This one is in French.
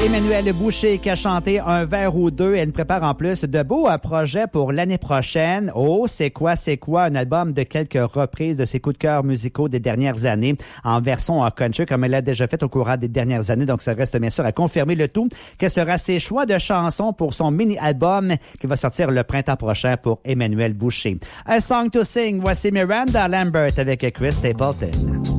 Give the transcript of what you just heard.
Emmanuelle Boucher qui a chanté un vers ou deux. Elle nous prépare en plus de beaux projets pour l'année prochaine. Oh, c'est quoi? Un album de quelques reprises de ses coups de cœur musicaux des dernières années en version country comme elle a déjà fait au courant des dernières années. Donc, ça reste bien sûr à confirmer le tout. Quels seront ses choix de chansons pour son mini-album qui va sortir le printemps prochain pour Emmanuelle Boucher? A Song to Sing. Voici Miranda Lambert avec Chris Stapleton.